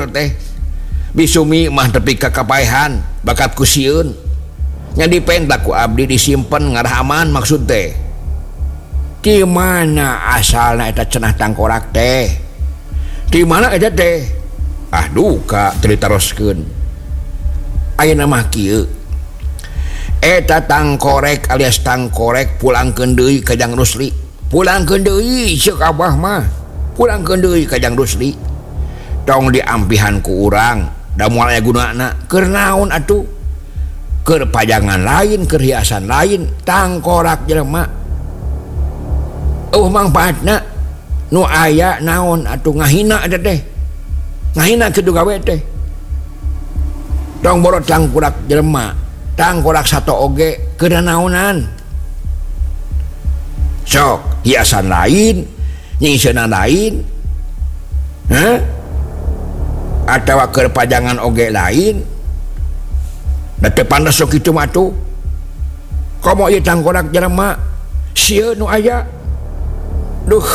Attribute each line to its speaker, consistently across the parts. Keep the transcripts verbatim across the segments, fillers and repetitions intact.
Speaker 1: teh bisumi mah tepi ka kapaehan bakat ku sieun nya dipenta ku abdi disimpen ngarah aman maksud teh di mana asalna eta cenah tangkorak teh di mana eta teh ah duka teu ditaroskeun ayeuna mah kieu eta tangkorek alias tangkorek pulangkeun deui ka Jang Rusli pulangkeun deui ceuk abah mah pulangkeun deui ka Jang Rusli tong diampihan ku urang da moal aya gunana keur naon atuh keur pajangan lain keur hiasan lain tangkorak jelema eueuh mangpaatna nu aya naon atuh ngahina eta teh ngahina kitu gawe teh tong borot tangkorak jelema tangkorak sato oge keur naonan sok hiasan lain nyingseuna lain hah atawa keur pajangan oge lain da teu pantes sok kitu mah tuh komo ieu tangkorak jelema sieun nu aya duh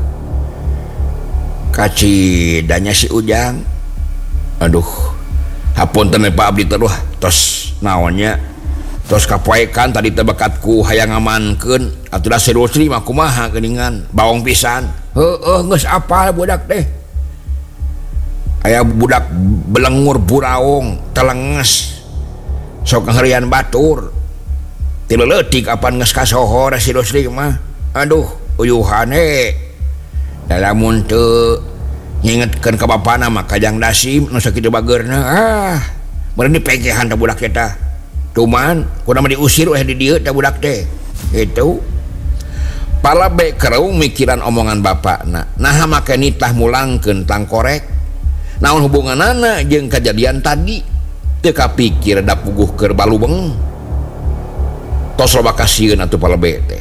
Speaker 1: kacidanya si Ujang aduh hapunten Pak abdi teh tos naonnya tos kapoekan tadi teh bakatku hayang ngamankeun atuh da si Rusli mah kumaha geuningan bawong pisan heueuh geus apal budak teh aya budak belengur buraung telenges sok ngeherian batur ti leutik apan geus kasohor si Rusli mah aduh uyuhane da lamun teu ngingetkeun ka bapana mah ka Jang Dasim nu sakitu bageurna ah meureun dipegehan ta budak eta cuman kunaon diusir we di dieu ta budak teh itu palabe kereung mikiran omongan bapakna naha make nitah mulangkeun tangkorek naon hubunganana jeung kejadian tadi teu kapikir da puguh keur balubeng tos loba kasieun atuh palebe teh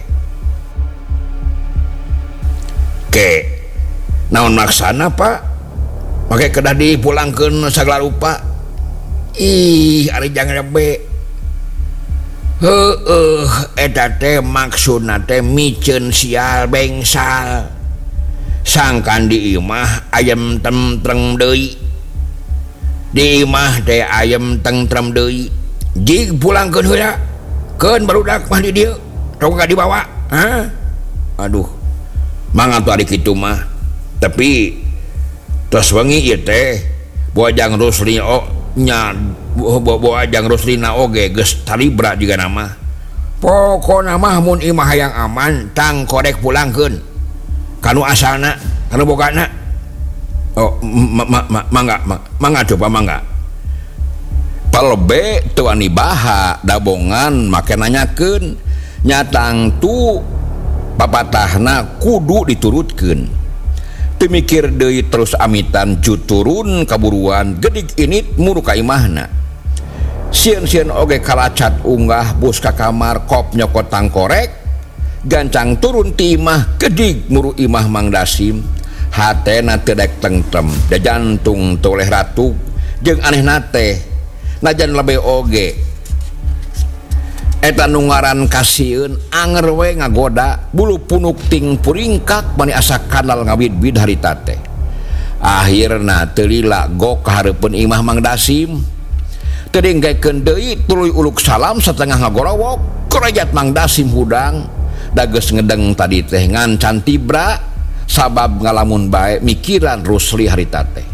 Speaker 1: ke naon maksana Pak make kedah dipulangkeun sagala rupa ih ari jangan rebe heueuh eta teh maksudna teh miceun sial bengsal sangkan di imah ayam tentrem deui di imah teh ayam tentrem deui jig pulangkeun heula keun barudak mah di dieu tong ka dibawa ha aduh mangga tuh ari kitu mah tapi tos wengi ieu teh boa Jang Rusli oh nya boa Jang Ruslina oge geus talibra juga nama pokona mah mun imah hayang aman tangkorek pulangkeun kanu asalna kanu bogana oh mangga mangga coba mangga palebe teu ani baha dabongan make nanyakeun nyatang tu papatahna kudu diturutkeun teu mikir deui terus amitan juturun kaburuan gedik init muru ka imahna sieun-sieun oge kalacat unggah bus ka kamar kop nyokot tangkorek gancang turun ti imah gedig muru imah Mang Dasim hatena teu dek tentrem da jantung teu oleh ratu jeung anehna teh najan lebe oge eta nu ngaran kasieun anger we ngagoda bulu punuk ting puringkak bani asa kanal ngawid-wid harita teh akhirna teu lila gok ka hareupeun imah Mang Dasim teu dinggaikeun deui tuluy uluk salam satengah ngagorowok kerajat Mang Dasim hudang da geus ngedeng tadi teh ngancan tibra sabab ngalamun bae mikiran Rusli harita teh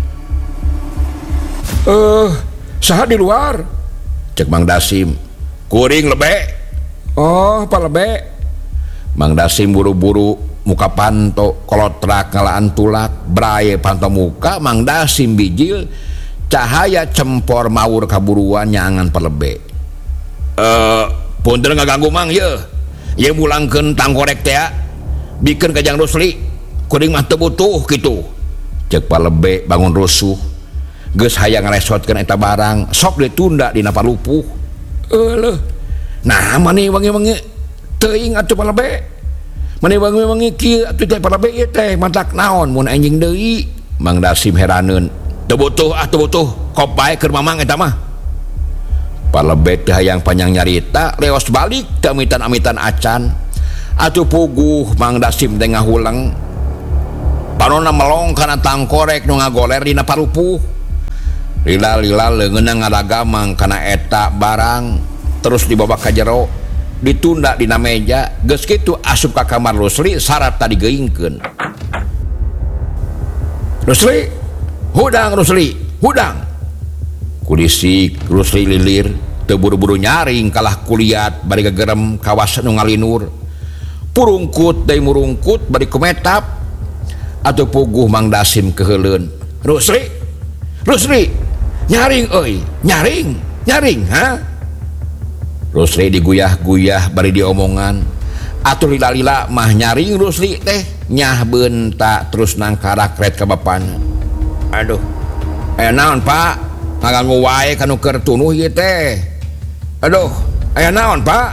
Speaker 1: eh saha di luar cek Mang Dasim kuring lebe oh palebe Mang Dasim buru-buru muka panto kolotrak ngalaan tulak braye panto muka Mang Dasim bijil cahaya cempor mawur kaburuan nyangan palebe eh punten ngaganggu Mang ye ye mulangkeun tangkorek teh bikeun ka Jang Rusli kuring mah teu butuh kitu cek palebe bangun rusuh geus hayang ngaresotkeun eta barang sok ditunda dina palupuh eueuh nah mani wangi-wangi teuing atuh palebe mani wangi-wangi kieu atuh teh palebe ieu teh matak naon mun anjing deui Mang Dasim heraneun teu butuh ah teu butuh kop bae keur mamang eta mah palebe teh hayang panjang nyarita leos balik ka amitan-amitan acan atuh puguh Mang Dasim teh ngahuleng panonna melong kana tangkorek nu ngagoler dina parupuh lila-lila leungeunna ngadagamang kana eta barang terus dibawa ka jero ditunda dina meja geus kitu asup ka kamar Rusli syarat tadi geingkeun Rusli hudang Rusli hudang kudisik Rusli lilir teu buru-buru nyaring kalah kuliat bari gegerem kawas nu ngalinur purungkut deui murungkut bari kumetap atuh puguh Mang Dasim keheuleuan Rusli Rusli nyaring euy nyaring nyaring ha Rusli diguyah-guyah bari diomongan atuh lila-lila mah nyaring Rusli teh nyah beunta terus nangkara kret ka bapana aduh aya naon Pak ngaganggu wae kanu keur tunuh ieu teh aduh aya naon Pak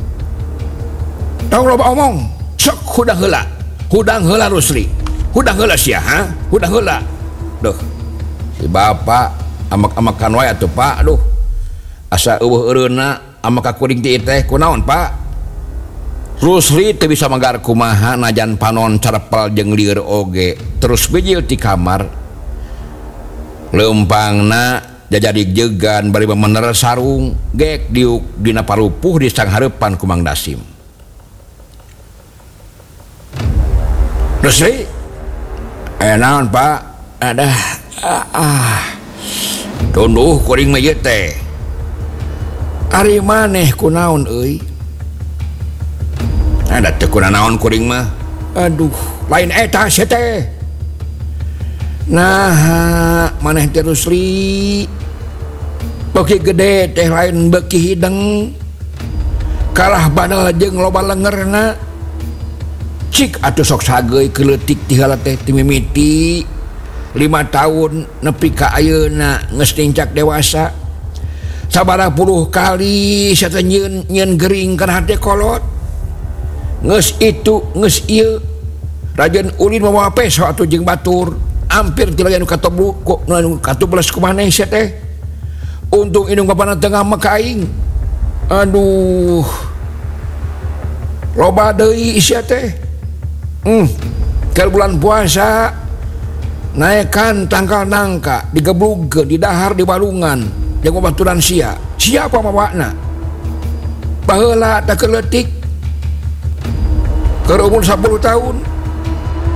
Speaker 1: tong loba omong sok hudang heula hudang heula Rusli hudang heula sia ha hudang heula duh si bapak amak-amakan wae atuh Pak aduh asa eueuh eureunna amak kuring ti teh kunaon Pak Rusli teu bisa manggar kumaha najan panon carepel jeung lieur oge terus bijil ti kamar leumpangna jajadig jegan bari memener sarung gek diuk dina parupuh di sanghareupan ku Mang Dasim Rusli aya naon Pak adah ah, ah. Tunduh kuring mah ieu teh ari maneh kunaon euy ada teh kunaon kuring mah aduh lain eta sia teh nah maneh teh Rusli beuki gede teh lain beuki hideng kalah badal jeung loba lengerna cik atuh sok sageuy keleutik ti heula teh ti mimiti lima tahun nepi ka ayeuna geus tincak dewasa sabaraha puluh kali sia nyeun nyeun gering kana hate kolot geus itu geus ieu rajeun ulin mawa peso atuh jeung batur hampir ti anu katoblu kok anu katublas ku maneh sia teh untung indung bapana teu ngamek ka aing aduh loba deui sia teh hmm keur bulan puasa naikkan tangkal nangka digeblug di dahar di balungan jeung baturan sia siapa mawakna baheula tak keleutik keur umur sepuluh tahun